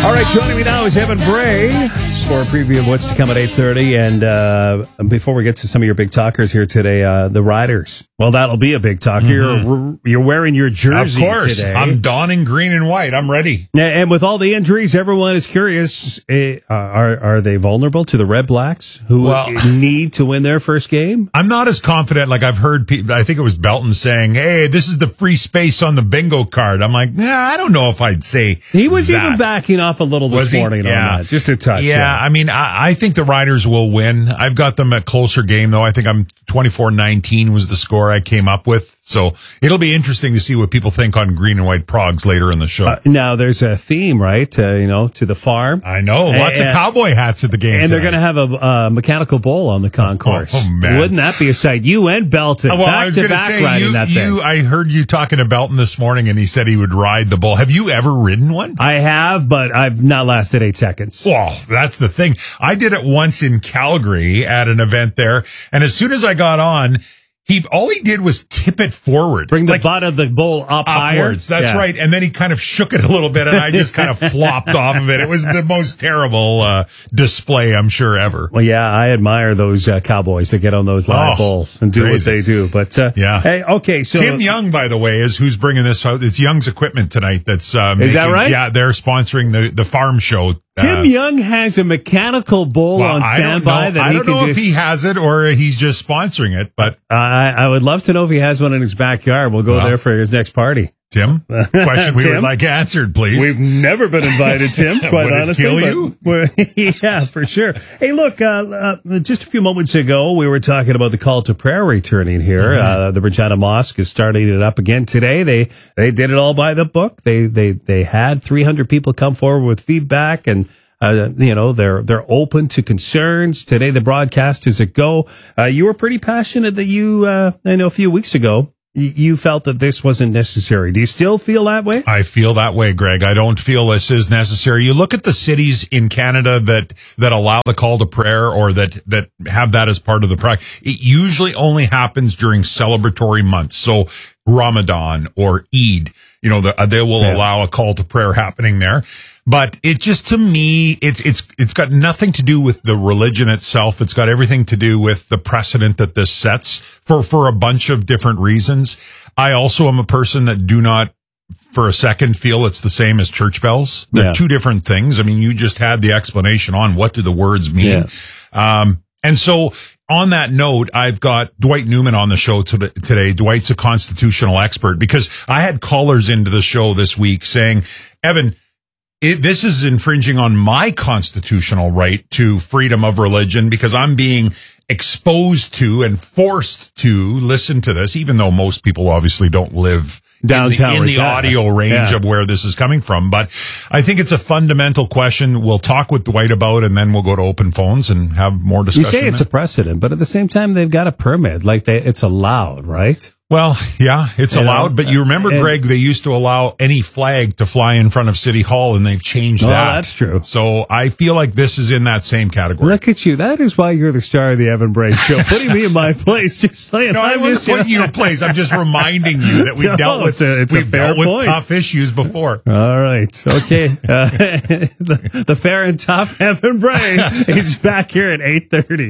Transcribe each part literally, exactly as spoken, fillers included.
All right, joining me now is Evan Bray for a preview of what's to come at eight thirty. And uh, before we get to some of your big talkers here today, uh, the Riders. Well, that'll be a big talker. Mm-hmm. You're, you're wearing your jersey Of course. today. I'm donning green and white. I'm ready. And with all the injuries, everyone is curious. Uh, are are they vulnerable to the Red Blacks, who Well, need to win their first game? I'm not as confident. Like I've heard people, I think it was Belton saying, hey, this is the free space on the bingo card. I'm like, nah, I don't know if I'd say He was that. even backing off a little this Was he? morning Yeah. on that. Just a touch. Yeah, Yeah. I mean, I, I think the Riders will win. I've got them at closer game, though. I think I'm twenty-four nineteen was the score I came up with. So it'll be interesting to see what people think on green and white progs later in the show. Uh, now, there's a theme, right? Uh, you know, to the farm. I know. Lots and, of cowboy hats at the game. And they're tonight. going to have a uh, mechanical bull on the concourse. Oh, oh, man. Wouldn't that be a sight? You and Belton, Well, I back was to going to back say, riding you, that you, thing. I heard you talking to Belton this morning, and he said he would ride the bull. Have you ever ridden one? I have, but I've not lasted eight seconds. Well, that's the thing. I did it once in Calgary at an event there, and as soon as I got on, he all he did was tip it forward. Bring the like, butt of the bull up upwards. higher. That's Yeah. right. And then he kind of shook it a little bit, and I just kind of flopped off of it. It was the most terrible uh, display, I'm sure, ever. Well, yeah, I admire those uh, cowboys that get on those live Oh, bulls and do crazy. what they do. But uh, Yeah. hey, okay, so Tim Young, by the way, is who's bringing this out. It's Young's Equipment tonight. That's uh, Is that making- right? Yeah, they're sponsoring the the farm show. Tim Uh, Young has a mechanical bull well, on I don't standby know, that I he don't can know just. if he has it or he's just sponsoring it. But I I would love to know if he has one in his backyard. We'll go Well, there for his next party. Tim, question we Tim? would like answered, please. We've never been invited, Tim, quite Would it honestly. kill but you? we're- yeah, for sure. Hey, look, uh, uh, just a few moments ago, we were talking about the call to prayer returning here. Mm-hmm. Uh, the Regina Mosque is starting it up again today. They they did it all by the book. They they they had three hundred people come forward with feedback, and uh, you know they're they're open to concerns. Today, the broadcast is a go. Uh, you were pretty passionate that you uh, I know a few weeks ago. You felt that this wasn't necessary. Do you still feel that way? I feel that way, Greg. I don't feel this is necessary. You look at the cities in Canada that, that allow the call to prayer or that, that have that as part of the practice. It usually only happens during celebratory months. So Ramadan or Eid, you know, the, they will Yeah. allow a call to prayer happening there. But it just, to me, it's, it's, it's got nothing to do with the religion itself. It's got everything to do with the precedent that this sets for, for a bunch of different reasons. I also am a person that do not for a second feel it's the same as church bells. They're Yeah. two different things. I mean, you just had the explanation on what do the words mean. Yeah. Um, and so on that note, I've got Dwight Newman on the show to- today. Dwight's a constitutional expert because I had callers into the show this week saying, Evan, It, this is infringing on my constitutional right to freedom of religion because I'm being exposed to and forced to listen to this, even though most people obviously don't live Downtown in the, in the Regina. audio range Yeah. of where this is coming from. But I think it's a fundamental question we'll talk with Dwight about, and then we'll go to open phones and have more You discussion. say it's there. a precedent, but at the same time, they've got a permit. Like they, it's allowed, right? Well, yeah, it's You know, allowed, but you remember, and- Greg, they used to allow any flag to fly in front of City Hall, and they've changed Oh, that. that's true. So I feel like this is in that same category. Look at you. That is why you're the star of the Evan Bray Show. Putting me in my place, just saying. No, I I'm wasn't just, you putting you know- in place. I'm just reminding you that we've No, dealt with it's a- it's a we've fair dealt with point. tough issues before. All right. Okay. Uh, the, the fair and tough Evan Bray is back here at eight thirty.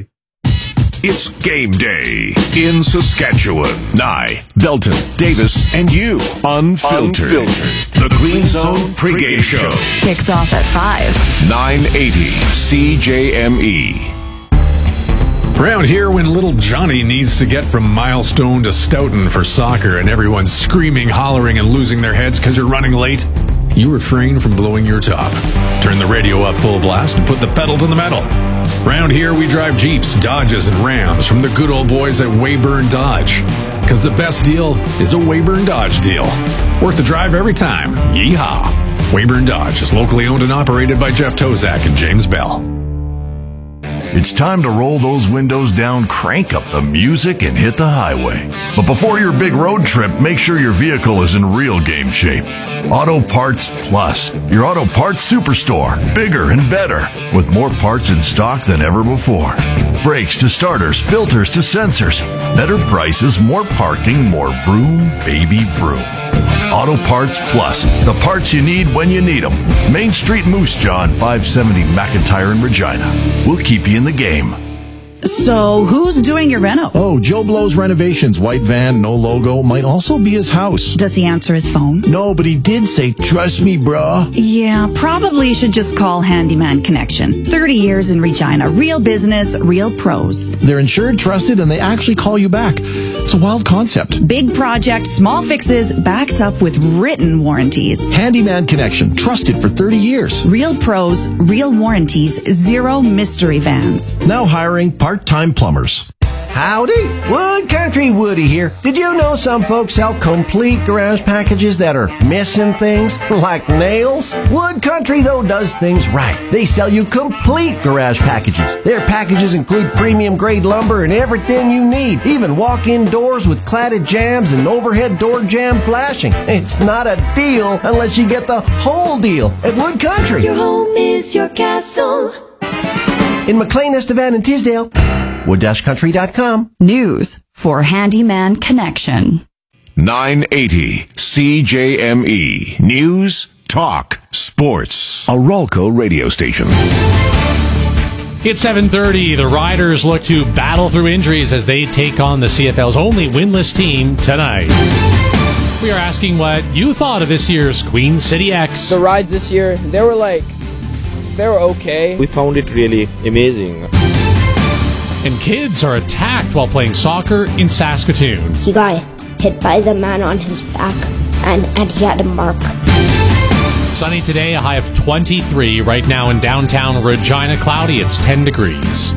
It's game day in Saskatchewan. Nye, Belton, Davis, and you. Unfiltered. Unfiltered. The Green Zone pregame show. Kicks off at five. nine eighty C J M E. Around here, when little Johnny needs to get from Milestone to Stoughton for soccer and everyone's screaming, hollering, and losing their heads because you're running late, you refrain from blowing your top. Turn the radio up full blast and put the pedal to the metal. Around here, we drive Jeeps, Dodges, and Rams from the good old boys at Weyburn Dodge. Because the best deal is a Weyburn Dodge deal. Worth the drive every time. Yeehaw! Weyburn Dodge is locally owned and operated by Jeff Tozak and James Bell. It's time to roll those windows down, crank up the music, and hit the highway. But before your big road trip, make sure your vehicle is in real game shape. Auto Parts Plus, your auto parts superstore, bigger and better, with more parts in stock than ever before. Brakes to starters, filters to sensors, better prices, more parking, more vroom, baby vroom. Auto Parts Plus, the parts you need when you need them. Main Street Moose Jaw on five seventy McIntyre in Regina. We'll keep you in the game. So, who's doing your reno? Oh, Joe Blow's Renovations. White van, no logo. Might also be his house. Does he answer his phone? No, but he did say, trust me, bruh. Yeah, probably should just call Handyman Connection. thirty years in Regina. Real business, real pros. They're insured, trusted, and they actually call you back. It's a wild concept. Big project, small fixes, backed up with written warranties. Handyman Connection. Trusted for thirty years. Real pros, real warranties, zero mystery vans. Now hiring part-time plumbers. Howdy, Wood Country Woody here. Did you know some folks sell complete garage packages that are missing things, like nails? Wood Country, though, does things right. They sell you complete garage packages. Their packages include premium-grade lumber and everything you need, even walk-in doors with cladded jambs and overhead door jamb flashing. It's not a deal unless you get the whole deal at Wood Country. Your home is your castle. In McLean, Estevan, and Tisdale, wood country dot com. News for Handyman Connection. nine eighty C J M E. News, talk, sports. A Ralco radio station. It's seven thirty. The Riders look to battle through injuries as they take on the C F L's only winless team tonight. We are asking what you thought of this year's Queen City X. The rides this year, they were like, they were okay. We found it really amazing. And kids are attacked while playing soccer in Saskatoon. He got hit by the man on his back, and, and he had a mark. Sunny today, a high of twenty-three. Right now in downtown Regina, cloudy, it's ten degrees.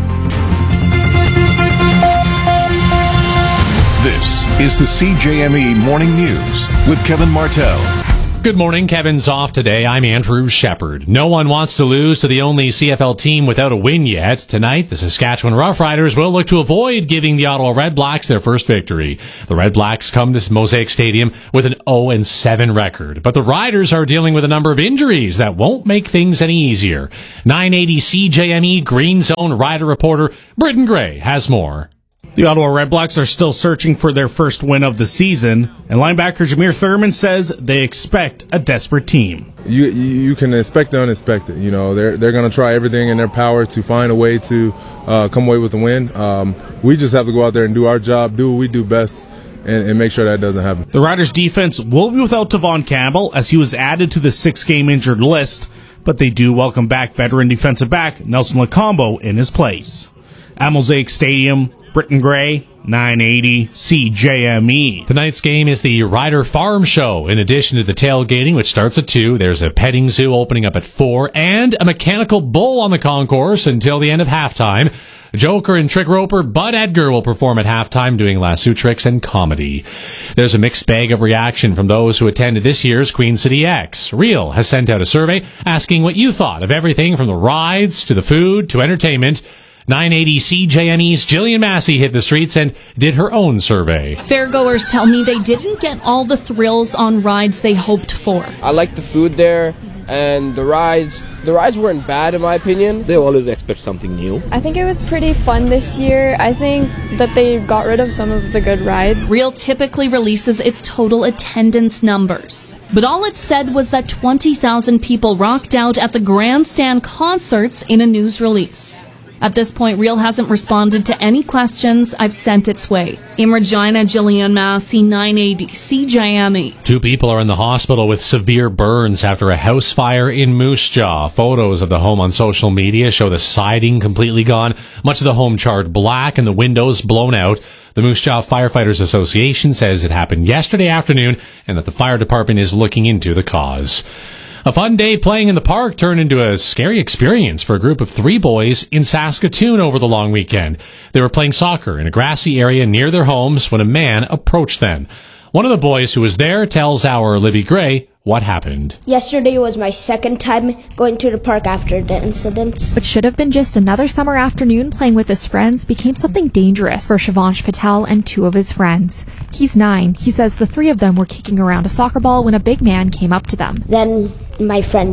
This is the C J M E Morning News with Kevin Martell. Good morning. Kevin's off today. I'm Andrew Shepard. No one wants to lose to the only C F L team without a win yet. Tonight, the Saskatchewan Roughriders will look to avoid giving the Ottawa Redblacks their first victory. The Redblacks come to Mosaic Stadium with an oh and seven record, but the Riders are dealing with a number of injuries that won't make things any easier. nine eighty C J M E Green Zone Rider reporter Britton Gray has more. The Ottawa Redblacks are still searching for their first win of the season, and linebacker Jameer Thurman says they expect a desperate team. You you can expect the unexpected. You know, they're they're going to try everything in their power to find a way to uh, come away with the win. Um, we just have to go out there and do our job, do what we do best, and, and make sure that doesn't happen. The Riders' defense will be without Tavon Campbell as he was added to the six-game injured list, but they do welcome back veteran defensive back Nelson Lacombo in his place. At Mosaic Stadium, Britton Gray, nine eighty C J M E. Tonight's game is the Rider Farm Show. In addition to the tailgating, which starts at two, there's a petting zoo opening up at four, and a mechanical bull on the concourse until the end of halftime. Joker and trick roper Bud Edgar will perform at halftime doing lasso tricks and comedy. There's a mixed bag of reaction from those who attended this year's Queen City X. Real has sent out a survey asking what you thought of everything from the rides to the food to entertainment. nine eighty C J M E's Jillian Massey hit the streets and did her own survey. Fairgoers tell me they didn't get all the thrills on rides they hoped for. I liked the food there, and the rides, the rides weren't bad in my opinion. They always expect something new. I think it was pretty fun this year. I think that they got rid of some of the good rides. Real typically releases its total attendance numbers, but all it said was that twenty thousand people rocked out at the Grandstand concerts in a news release. At this point, Real hasn't responded to any questions I've sent its way. In Regina, Jillian Massey, nine eighty C J M E. Two people are in the hospital with severe burns after a house fire in Moose Jaw. Photos of the home on social media show the siding completely gone, much of the home charred black and the windows blown out. The Moose Jaw Firefighters Association says it happened yesterday afternoon and that the fire department is looking into the cause. A fun day playing in the park turned into a scary experience for a group of three boys in Saskatoon over the long weekend. They were playing soccer in a grassy area near their homes when a man approached them. One of the boys who was there tells our Libby Gray what happened. Yesterday was my second time going to the park after the incidents. What should have been just another summer afternoon playing with his friends became something dangerous for Shivansh Patel and two of his friends. He's nine. He says the three of them were kicking around a soccer ball when a big man came up to them. Then my friend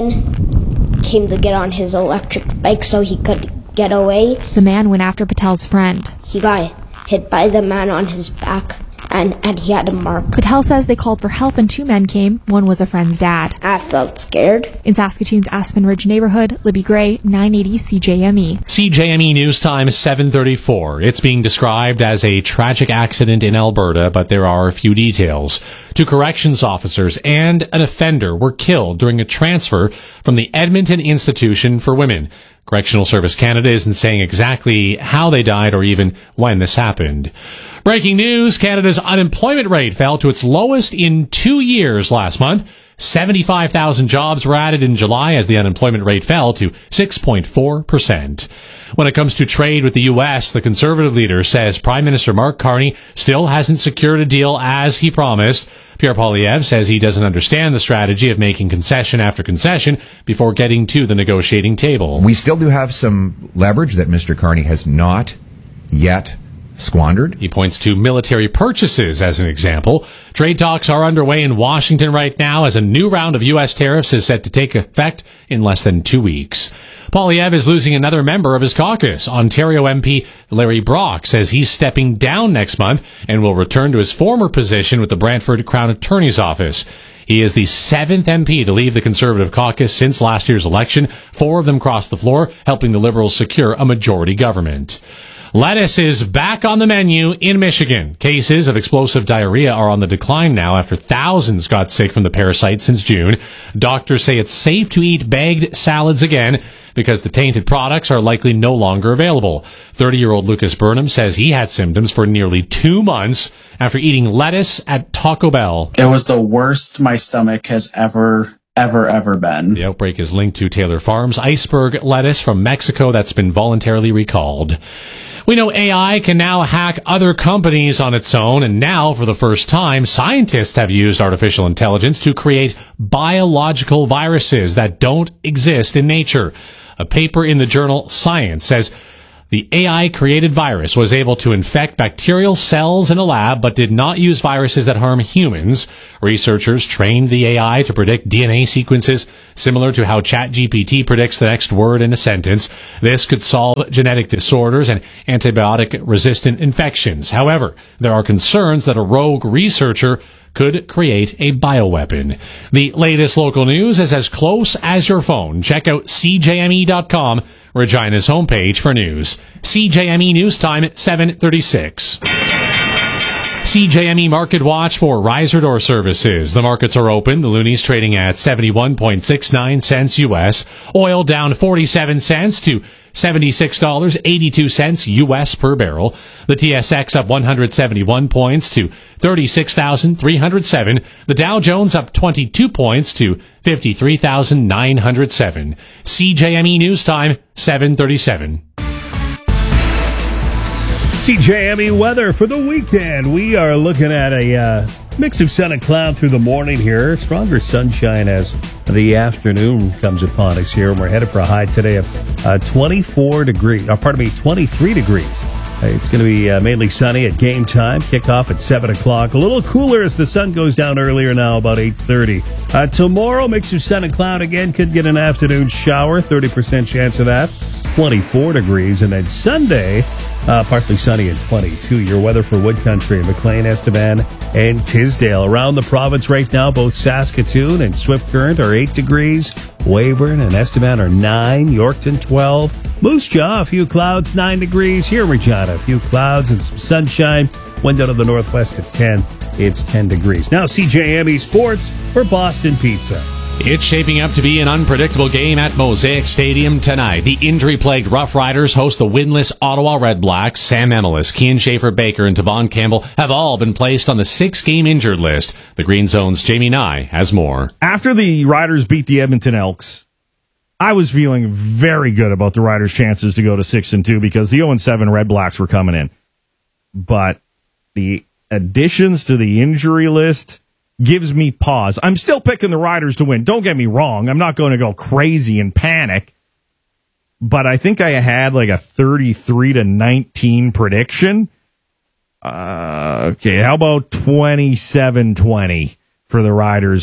Nathan came to get on his electric bike so he could get away. The man went after Patel's friend. He got hit by the man on his back, and, and he had a mark. Patel says they called for help and two men came. One was a friend's dad. I felt scared. In Saskatoon's Aspen Ridge neighborhood, Libby Gray, nine eighty C J M E. C J M E News Time, seven thirty-four. It's being described as a tragic accident in Alberta, but there are a few details. Two corrections officers and an offender were killed during a transfer from the Edmonton Institution for Women. Correctional Service Canada isn't saying exactly how they died or even when this happened. Breaking news, Canada's unemployment rate fell to its lowest in two years last month. seventy-five thousand jobs were added in July as the unemployment rate fell to six point four percent. When it comes to trade with the U S, the Conservative leader says Prime Minister Mark Carney still hasn't secured a deal as he promised. Pierre Poilievre says he doesn't understand the strategy of making concession after concession before getting to the negotiating table. We still do have some leverage that Mister Carney has not yet squandered. He points to military purchases as an example. Trade talks are underway in Washington right now as a new round of U S tariffs is set to take effect in less than two weeks. Poilievre is losing another member of his caucus. Ontario M P Larry Brock says he's stepping down next month and will return to his former position with the Brantford Crown Attorney's Office. He is the seventh M P to leave the Conservative caucus since last year's election. Four of them crossed the floor, helping the Liberals secure a majority government. Lettuce is back on the menu in Michigan. Cases of explosive diarrhea are on the decline now after thousands got sick from the parasite since June. Doctors say it's safe to eat bagged salads again because the tainted products are likely no longer available. thirty-year-old Lucas Burnham says he had symptoms for nearly two months after eating lettuce at Taco Bell. It was the worst my stomach has ever ever, ever been. The outbreak is linked to Taylor Farms iceberg lettuce from Mexico that's been voluntarily recalled. We know A I can now hack other companies on its own, and now, for the first time, scientists have used artificial intelligence to create biological viruses that don't exist in nature. A paper in the journal Science says the A I-created virus was able to infect bacterial cells in a lab, but did not use viruses that harm humans. Researchers trained the A I to predict D N A sequences, similar to how ChatGPT predicts the next word in a sentence. This could solve genetic disorders and antibiotic-resistant infections. However, there are concerns that a rogue researcher could create a bioweapon. The latest local news is as close as your phone. Check out C J M E dot com, Regina's homepage for news. C J M E News Time, seven thirty-six. C J M E Market Watch for riser door services. The markets are open. The Looney's trading at seventy-one point six nine cents U S. Oil down forty-seven cents to seventy-six dollars and eighty-two cents U S per barrel. The T S X up one hundred seventy-one points to thirty-six thousand three hundred seven. The Dow Jones up twenty-two points to fifty-three thousand nine hundred seven. C J M E News Time, seven thirty-seven. C J M E weather for the weekend. We are looking at a uh, mix of sun and cloud through the morning here. Stronger sunshine as the afternoon comes upon us here. And we're headed for a high today of uh, twenty-four degrees. Uh, pardon me, twenty-three degrees. Uh, it's going to be uh, mainly sunny at game time. Kickoff at seven o'clock. A little cooler as the sun goes down earlier now, about eight thirty. Uh, tomorrow, mix of sun and cloud again. Could get an afternoon shower. thirty percent chance of that. twenty-four degrees. And then Sunday, uh, partly sunny at twenty-two. Your weather for Wood Country, McLean, Estevan, and Tisdale. Around the province right now, both Saskatoon and Swift Current are eight degrees. Weyburn and Estevan are nine. Yorkton, twelve. Moose Jaw, a few clouds, nine degrees. Here in Regina, a few clouds and some sunshine. Wind out of the northwest at ten. It's ten degrees. Now C J M E Sports for Boston Pizza. It's shaping up to be an unpredictable game at Mosaic Stadium tonight. The injury-plagued Rough Riders host the winless Ottawa Red Blacks. Sam Emilus, Kean Schaefer-Baker, and Tavon Campbell have all been placed on the six-game injured list. The Green Zone's Jamie Nye has more. After the Riders beat the Edmonton Elks, I was feeling very good about the Riders' chances to go to six and two because the oh and seven Red Blacks were coming in. But the additions to the injury list gives me pause. I'm still picking the Riders to win. Don't get me wrong. I'm not going to go crazy and panic. But I think I had like a thirty-three to nineteen prediction. Uh, okay, how about twenty-seven twenty for the Riders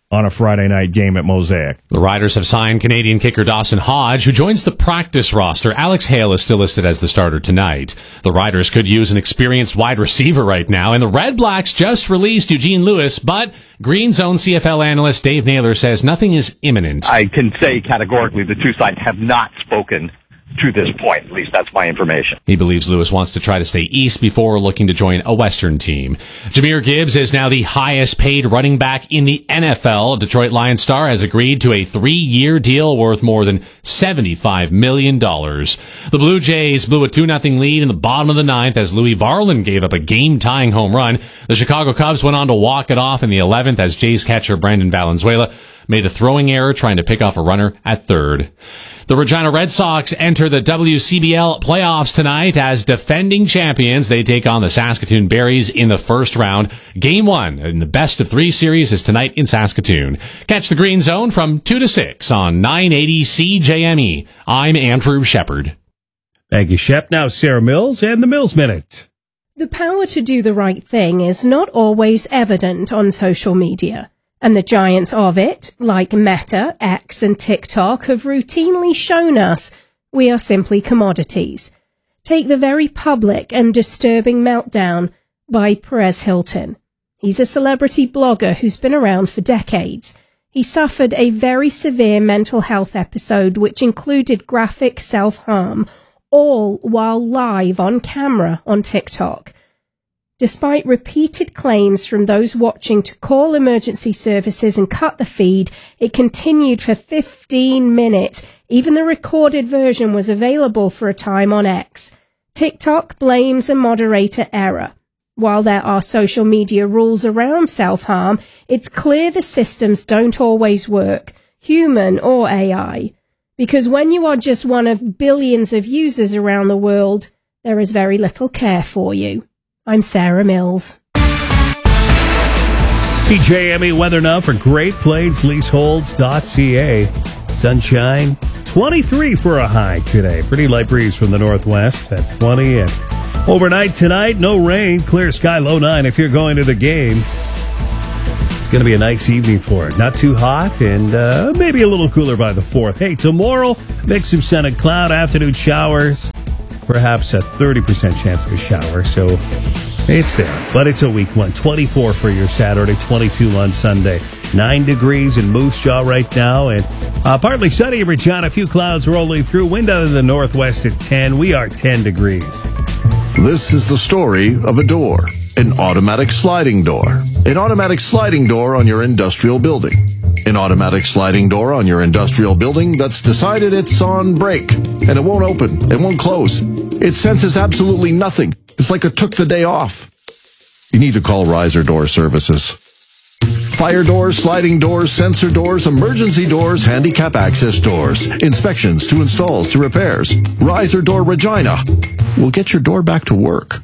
on a Friday night game at Mosaic. The Riders have signed Canadian kicker Dawson Hodge, who joins the practice roster. Alex Hale is still listed as the starter tonight. The Riders could use an experienced wide receiver right now, and the Red Blacks just released Eugene Lewis, but Green Zone C F L analyst Dave Naylor says nothing is imminent. I can say categorically the two sides have not spoken to this point. At least that's my information. He believes Lewis wants to try to stay east before looking to join a Western team. Jahmyr Gibbs is now the highest paid running back in the N F L. Detroit Lions star has agreed to a three-year deal worth more than seventy-five million dollars. The Blue Jays blew a two nothing lead in the bottom of the ninth as Louis Varland gave up a game-tying home run. The Chicago Cubs went on to walk it off in the eleventh as Jays catcher Brandon Valenzuela made a throwing error trying to pick off a runner at third. The Regina Red Sox enter the W C B L playoffs tonight as defending champions. They take on the Saskatoon Berries in the first round. Game one in the best of three series is tonight in Saskatoon. Catch the Green Zone from two to six on nine eighty C J M E. I'm Andrew Shepard. Thank you, Shep. Now Sarah Mills and the Mills Minute. The power to do the right thing is not always evident on social media. And the giants of it, like Meta, X, and TikTok, have routinely shown us we are simply commodities. Take the very public and disturbing meltdown by Perez Hilton. He's a celebrity blogger who's been around for decades. He suffered a very severe mental health episode which included graphic self-harm, all while live on camera on TikTok. Despite repeated claims from those watching to call emergency services and cut the feed, it continued for fifteen minutes. Even the recorded version was available for a time on X. TikTok blames a moderator error. While there are social media rules around self-harm, it's clear the systems don't always work, human or A I. Because when you are just one of billions of users around the world, there is very little care for you. I'm Sarah Mills. C J M E weather now for Great Plains Leaseholds dot C A. Sunshine, twenty-three for a high today. Pretty light breeze from the northwest at twenty. And overnight tonight, no rain, clear sky, low nine if you're going to the game. It's going to be a nice evening for it. Not too hot and uh, maybe a little cooler by the fourth. Hey, tomorrow, mix of sun and cloud, afternoon showers. Perhaps a thirty percent chance of a shower, so it's there. But it's a weak one. twenty-four for your Saturday, twenty-two on Sunday. nine degrees in Moose Jaw right now, and uh, partly sunny in Regina. A few clouds rolling through. Wind out of the northwest at ten. We are ten degrees. This is the story of a door, an automatic sliding door. An automatic sliding door on your industrial building. An automatic sliding door on your industrial building that's decided it's on break, and it won't open, it won't close. It senses absolutely nothing. It's like it took the day off. You need to call Riser Door Services. Fire doors, sliding doors, sensor doors, emergency doors, handicap access doors, inspections to installs to repairs. Riser Door Regina will get your door back to work.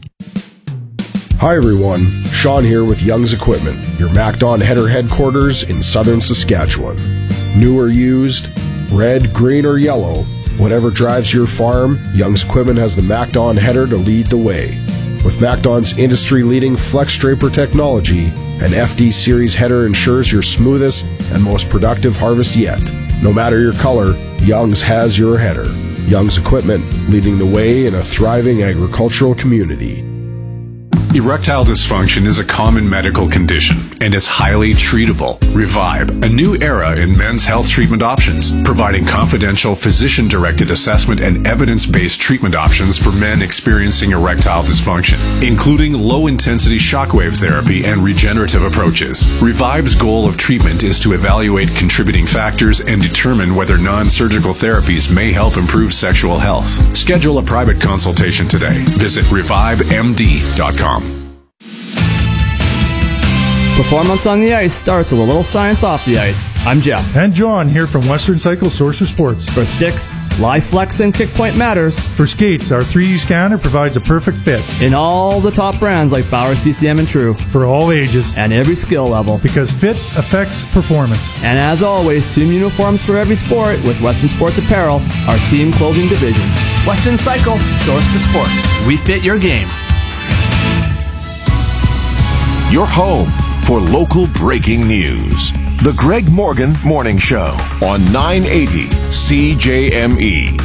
Hi everyone, Sean here with Young's Equipment, your MacDon header headquarters in southern Saskatchewan. New or used, red, green, or yellow, whatever drives your farm, Young's Equipment has the MacDon header to lead the way. With MacDon's industry-leading Flex Draper technology, an F D Series header ensures your smoothest and most productive harvest yet. No matter your color, Young's has your header. Young's Equipment, leading the way in a thriving agricultural community. Erectile dysfunction is a common medical condition, and it's highly treatable. Revive, a new era in men's health treatment options, providing confidential physician-directed assessment and evidence-based treatment options for men experiencing erectile dysfunction, including low-intensity shockwave therapy and regenerative approaches. Revive's goal of treatment is to evaluate contributing factors and determine whether non-surgical therapies may help improve sexual health. Schedule a private consultation today. Visit revive m d dot com. Performance on the ice starts with a little science off the ice. I'm Jeff. And John here from Western Cycle Sorcerer Sports. For sticks, live flex and kick point matters. For skates, our three D scanner provides a perfect fit. In all the top brands like Bauer, C C M, and True. For all ages. And every skill level. Because fit affects performance. And as always, team uniforms for every sport with Western Sports Apparel, our team clothing division. Western Cycle, Source for Sports. We fit your game. Your home for local breaking news. The Greg Morgan Morning Show on nine eighty C J M E.